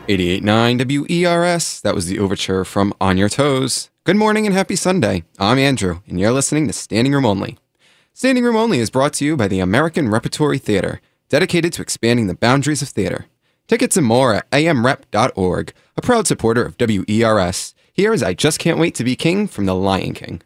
88.9 WERS, that was the overture from On Your Toes. Good morning and happy Sunday. I'm Andrew, and you're listening to Standing Room Only. Standing Room Only is brought to you by the American Repertory Theater, dedicated to expanding the boundaries of theater. Tickets and more at amrep.org, a proud supporter of WERS. Here is I Just Can't Wait to Be King from The Lion King.